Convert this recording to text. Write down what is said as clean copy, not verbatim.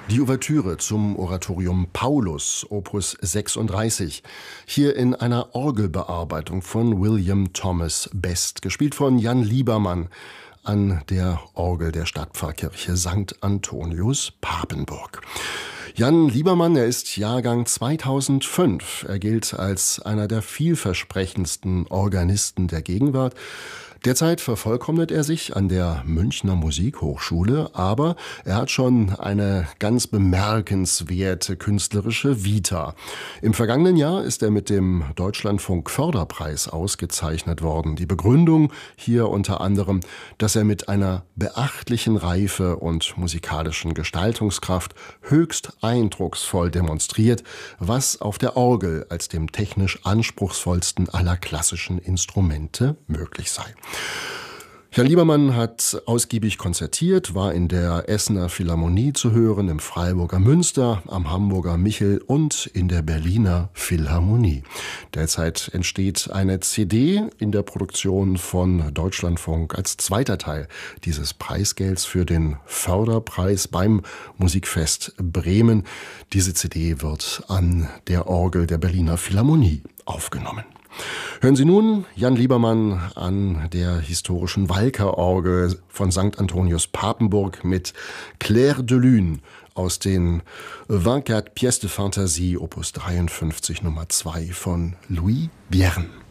Die Ouvertüre zum Oratorium Paulus, Opus 36, hier in einer Orgelbearbeitung von William Thomas Best, gespielt von Jan Liebermann an der Orgel der Stadtpfarrkirche St. Antonius Papenburg. Jan Liebermann, er ist Jahrgang 2005. Er gilt als einer der vielversprechendsten Organisten der Gegenwart. Derzeit vervollkommnet er sich an der Münchner Musikhochschule, aber er hat schon eine ganz bemerkenswerte künstlerische Vita. Im vergangenen Jahr ist er mit dem Deutschlandfunk Förderpreis ausgezeichnet worden. Die Begründung hier unter anderem, dass er mit einer beachtlichen Reife und musikalischen Gestaltungskraft höchst eindrucksvoll demonstriert, was auf der Orgel als dem technisch anspruchsvollsten aller klassischen Instrumente möglich sei. Jan Liebermann hat ausgiebig konzertiert, war in der Essener Philharmonie zu hören, im Freiburger Münster, am Hamburger Michel und in der Berliner Philharmonie. Derzeit entsteht eine CD in der Produktion von Deutschlandfunk als zweiter Teil dieses Preisgelds für den Förderpreis beim Musikfest Bremen. Diese CD wird an der Orgel der Berliner Philharmonie aufgenommen. Hören Sie nun Jan Liebermann an der historischen Walker-Orgel von St. Antonius Papenburg mit Clair de Lune aus den 24 Pièces de Fantasie, Opus 53 Nummer 2 von Louis Vierne.